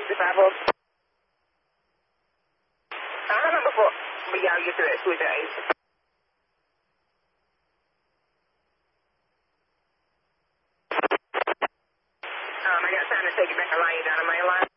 65 hold. How long before y'all get to that switch at 8? I got time to take it back and line you down on my line.